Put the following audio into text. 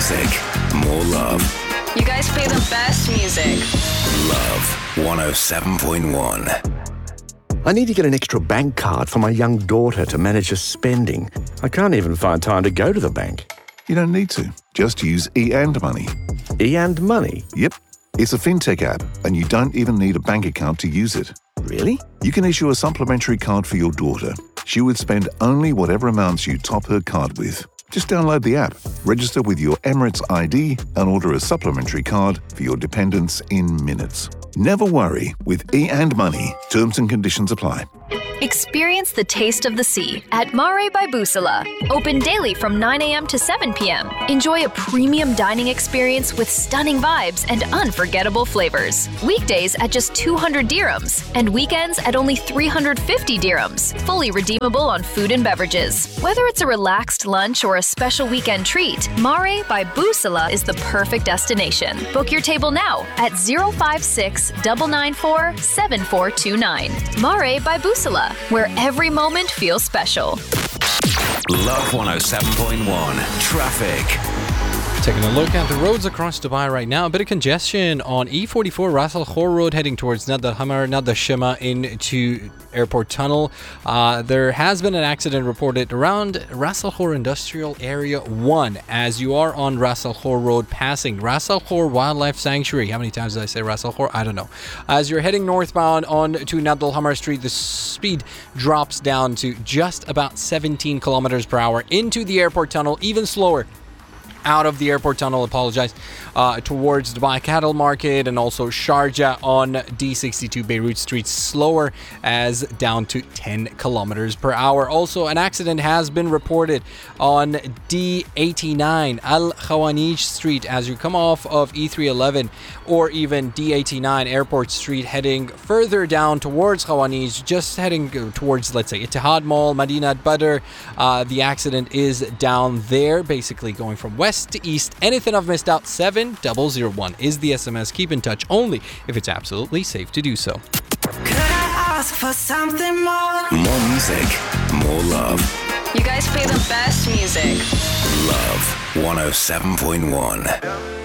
music, more love. You guys play the best music. Love 107.1. I need to get an extra bank card for my young daughter to manage her spending. I can't even find time to go to the bank. You don't need to. Just use eAndMoney. eAndMoney? Yep. It's a fintech app, and you don't even need a bank account to use it. Really? You can issue a supplementary card for your daughter. She would spend only whatever amounts you top her card with. Just download the app, register with your Emirates ID, and order a supplementary card for your dependents in minutes. Never worry with eAndMoney. Terms and conditions apply. Experience the taste of the sea at Mare by Busala. Open daily from 9 a.m. to 7 p.m. Enjoy a premium dining experience with stunning vibes and unforgettable flavors. Weekdays at just 200 dirhams and weekends at only 350 dirhams. Fully redeemable on food and beverages. Whether it's a relaxed lunch or a special weekend treat, Mare by Busala is the perfect destination. Book your table now at 056 994 7429. Mare by Busala, where every moment feels special. Love 107.1. Traffic. Taking a look at the roads across Dubai right now. A bit of congestion on E44 Ras Al Khor Road heading towards Nad Al Hamar, Nad Al Shima into Airport Tunnel. There has been an accident reported around Ras Al Khor Industrial Area 1 as you are on Ras Al Khor Road passing Ras Al Khor Wildlife Sanctuary. How many times did I say Ras Al Khor? I don't know. As you're heading northbound on to Nad Al Hamar Street, the speed drops down to just about 17 kilometers per hour into the Airport Tunnel, even slower out of the Airport Tunnel, towards Dubai Cattle Market and also Sharjah on D62 Beirut Street, slower as down to 10 kilometers per hour. Also, an accident has been reported on D89 Al Khawanij Street as you come off of E311 or even D89 Airport Street heading further down towards Khawanij, just heading towards, let's say, Ittihad Mall, Madinat Badr. The accident is down there, basically going from west to east. Anything I've missed out, 7001 is the SMS. Keep in touch only if it's absolutely safe to do so. Could I ask for something more? More music, more love. You guys play the best music. Love 107.1.